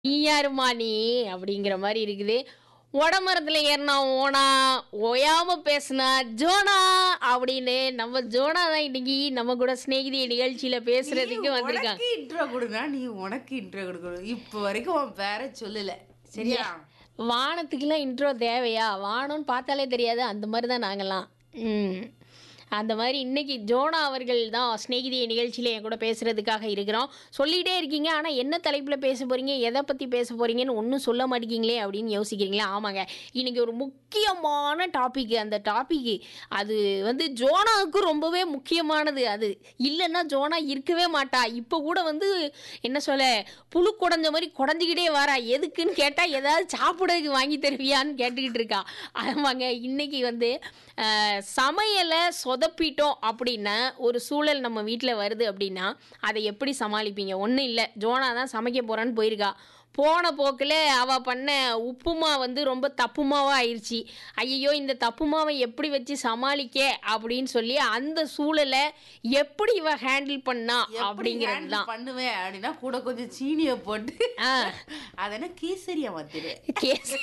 "நீ யாரும்மா நீ?" அப்படிங்கிற மாரி இருக்குது. "ஒடமரத்துல ஏறுனா ஓனா, ஓயாம பேசுனா ஜோனா" அப்படின்னு நம்ம ஜோனா தான் இன்னைக்கு நம்ம கூட சிநேகிதி நிகழ்ச்சியில நீ பேசுறதுக்கு வந்திருக்காங்க. உனக்கு இன்ட்ரோ குடுனா, நீ உனக்கு இன்ட்ரோ குடுக்கணும். இப்ப வரைக்கும் உன் பேர சொல்லல. சரியா? வானத்துக்குலாம் இன்ட்ரோ தேவையா? வானம்னு பார்த்தாலே தெரியாது. அந்த மாரி தான் நாங்கலாம். ம். அந்த மாரி இன்னைக்கு ஜோனா அவர்கள் தான் சிநேகிதி நிகழ்ச்சியில என் கூட பேசுறதுக்காக இருக்கிறோம். சொல்லிட்டே இருக்கீங்க. ஆனா என்ன தலைப்புல பேச போறீங்க? எத பத்தி பேச போறீங்கன்னு ஒண்ணும் சொல்ல மாட்டேங்கிறீங்களே அப்படின்னு யோசிக்கிறீங்களா? ஆமாங்க. இன்னைக்கு ஒரு முக்கியமான டாபிக். அந்த டாபிக் அது வந்து ஜோனாவுக்கு ரொம்பவே முக்கியமானது அது. இல்லன்னா ஜோனா இருக்கவே மாட்டா. இப்ப கூட வந்து என்ன சொல்ல புழு குடஞ்ச மாரி குடஞ்சுக்கிட்டே வாரா. எதுக்குன்னு கேட்டா, "ஏதாவது சாப்பிடறதுக்கு வாங்கி தருவியான்னு?" கேட்டுக்கிட்டு இருக்கா. ஆமாங்க. இன்னைக்கு வந்து சமையல சொதப்பிட்டோம் அப்படின்னா, ஒரு சூழல் நம்ம வீட்ல வருது அப்படின்னா, அதை எப்படி சமாளிப்பீங்க? ஒண்ணும் இல்ல. ஜோனா தான் சமைக்க போறேன்னு போயிருக்கா. போன போக்குல அவ பண்ண உப்புமா வந்து ரொம்ப தப்புமாவா ஆயிருச்சு. ஐயய்யோ! இந்த தப்புமாவ எப்படி வச்சு சமாளிக்க அப்படின்னு சொல்லி, அந்த சூழல எப்படி இவ ஹேண்டில் பண்ணா எப்படி அப்படிங்கிறது ஹேண்டில் தான். பண்ணுவேன் அப்படின்னா, கூட கொஞ்சம் சீனிய போட்டு ஆ. அத என்ன கேசரியா மாத்திருவேன். கேஸ்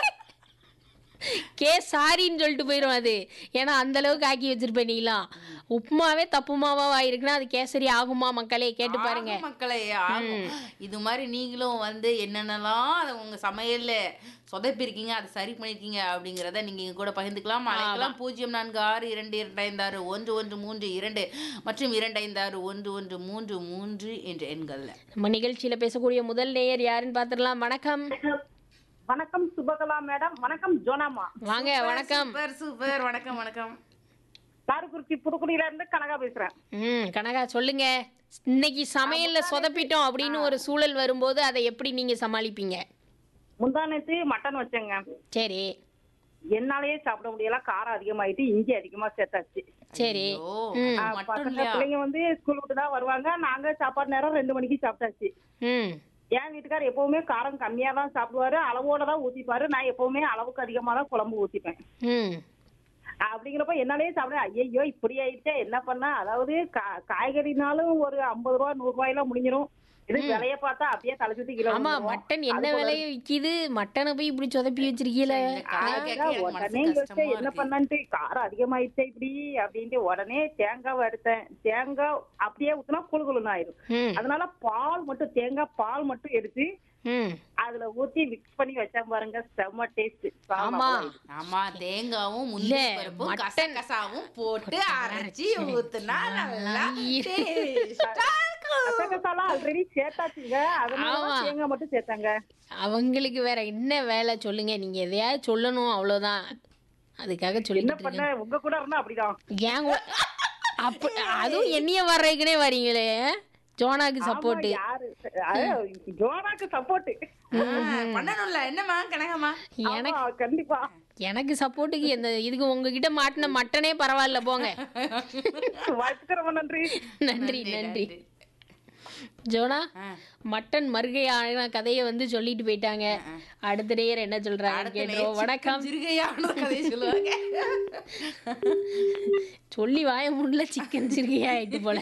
சாரின்னு சொல்லிட்டு போயிரும் அது. ஏன்னா அந்த அளவுக்கு ஆக்கி வச்சிருப்ப நீலாம். உப்புமாவே தப்புமாவா ஆயிருக்குன்னா, அது கேசரி ஆகுமா மக்களே? கேட்டு பாருங்க. ஆகும் மக்களே, ஆகும். ம். இது மாரி நீங்களும் வந்து என்னென்னலாம் அத உங்க சமையல்ல சொதப்பியிருக்கீங்க, அத சரி பண்ணியிருக்கீங்க அப்படிங்கிறத நீங்க எங்க கூட பகிர்ந்துக்கலாம். ஆமா. அழைக்கலாம் 0462256132 மற்றும் 256113 என்ற எண்கள்ல. நம்ம நிகழ்ச்சியில பேசக்கூடிய முதல் நேயர் யாருன்னு பார்த்துடலாம். வணக்கம். வணக்கம் சுபகலா மேடம். வணக்கம் ஜோனாமா. வாங்க, சூப்பர், வணக்கம். Super, super. வணக்கம், வணக்கம். காரைக்குறிச்சி புதுக்குடியில இருந்து கனகா பேசுறேன். கனகா சொல்லுங்க. இன்னைக்கு சமையல்ல சொதப்பிட்டோம் அப்படின்னு ஒரு சூழல் வரும்போது, அதை எப்படி நீங்க சமாளிப்பீங்க? முந்தானத்து மட்டன் வச்சேங்க. சரி, என்னாலயே சாப்பிட முடியல. காரம் அதிகமாயிட்டு இஞ்சி அதிகமா சேர்த்தாச்சு. சரி. ஐயோ! ம். அது மட்டும் பசங்க இல்லையா? பிள்ளைங்க வந்து ஸ்கூல் விட்டு தான் வருவாங்க. நாங்க சாப்பாடு நேரம் 2 மணிக்கு சாப்பிட்டாச்சு. ம். என் வீட்டுக்காரர் எப்பவுமே காரம் கம்மியா தான் சாப்பிடுவாரு. அளவோட தான் ஊத்திப்பாரு. நான் எப்பவுமே அளவுக்கு அதிகமா தான் குழம்பு ஊத்திப்பேன். ம். அப்படிங்கிறப்ப என்னாலயே சாப்பிட ஐயோ இப்படி ஆயிடுச்சே என்ன பண்ணா, அதாவது காய்கறினாலும் ஒரு 50 ரூபா 100 ரூபாயில முடிஞ்சிரும். இது விலைய பார்த்தா அப்படியே தலை சுத்தி கிலோ ஆமா, வந்துரும். மட்டன் என்ன அது போல விலைய விக்கிது? மட்டன போய் இப்படி சொதப்பி வச்சிருக்கீல. இந்த கதை கேட்க எனக்கு உடனே மனசு யோசிச்சேன் கஷ்டமா என்ன இருக்கு. பண்ணான்ட்டு காரம் அதிகமாயிடுச்சே இப்படி அப்படின்ட்டு உடனே தேங்காவை எடுத்தேன். தேங்காய் அப்படியே ஊத்துனா குளுகுளுன்னு ஆயிரும். ம். அதனால பால் மட்டும் தேங்காய் பால் மட்டும் எடுத்து ம். அதுல ஊத்தி மிக்ஸ் பண்ணி வச்சேன் பாருங்க, செம்ம டேஸ்ட். ஆமா. ஆமா, தேங்காவும் இல்ல, முந்திரி பருப்பும் மட்டன் கசகசாவும் போட்டு அரைச்சி ஊத்துனா நல்லா ஈர- டேஸ்டா இருக்கும். கசகசாலாம் ஆல்ரெடி சேர்த்தாச்சுங்க. அதனால ஆமா. தேங்காய் மட்டும் சேர்த்தாங்க. அவங்களுக்கு வேற என்ன வேலை சொல்லுங்க? நீங்க எதையாவது சொல்லணும் அவ்வளவுதான். அதுக்காக என்ன சொல்லிக்கிட்டு பண்ண இருக்கேன். உங்க கூட இருந்தா அப்படிதான். ஏன் அப்ப அதுவும் என்னைய வர்றதுக்குனே வரீங்களே. ஜோனாக்கு ஆமா, சப்போர்ட். யாரு ஜோனாக்கு சப்போர்ட். பண்ணணும்ல என்னம்மா கனகம்மா? எனக்கு கண்டிப்பா. எனக்கு சப்போர்ட்டுக்கு எந்த இதுக்கு உங்ககிட்ட மாட்டின மட்டனே பரவாயில்ல போங்க. வாழ்த்துக்க ரொம்ப நன்றி. நன்றி, நன்றி. ஜோனா, ஆ. மட்டன் மறுகையான கதையை வந்து சொல்லிட்டு போயிட்டாங்க. அடுத்த நேயர் என்ன சொல்றாங்க அடுத்த கேட்டோம். நேரம் வணக்கம். சிறுகையான கதையை சொல்லுவாங்க. சொல்லி வாய முடியல, சிக்கன் சிறுகையா ஆயிட்டு போல.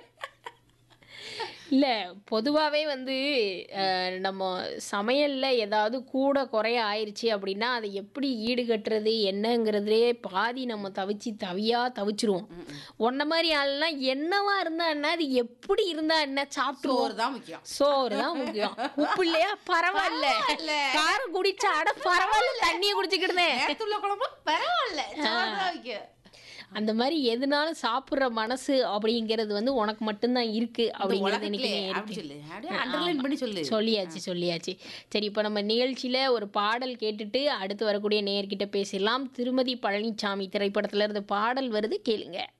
இல்ல, பொதுவாவே வந்து நம்ம சமையல்ல ஏதாவது கூட குறைய ஆயிருச்சு அப்படின்னா, அதை எப்படி ஈடுகட்டுறது என்னங்கிறதுலே பாதி நம்ம தவிச்சிருவோம். உன்ன மாதிரி ஆள்லாம் என்னவா இருந்தா என்ன, அது எப்படி இருந்தா என்ன சாப்பிட்டுருவோம். சோறு தான் முக்கியம். சோறு தான் முக்கியம். உப்பு இல்லையா பரவாயில்ல, காரம் குடிச்சா அட பரவாயில்ல தண்ணியை குடிச்சுக்கிடுதேன். நேரத்துள்ள குழம்பு பரவாயில்ல, சோறு தான் முக்கியம். அந்த மாதிரி எதுனாலும் சாப்பிடுற மனசு அப்படிங்கிறது வந்து உனக்கு மட்டும்தான் இருக்கு அப்படிங்கிறது இன்னைக்கு உலகத்திலே நீ அப்படி எடுத்து- சொல்லு. அப்படியே அண்டர்லைன் பண்ணி சொல்லு. சொல்லியாச்சு. சரி, இப்போ நம்ம நிகழ்ச்சியில ஒரு பாடல் கேட்டுட்டு அடுத்து வரக்கூடிய நேயர்கிட்ட பேசிடலாம். திருமதி பழனிசாமி திரைப்படத்துல இருந்து பாடல் வருது, கேளுங்க.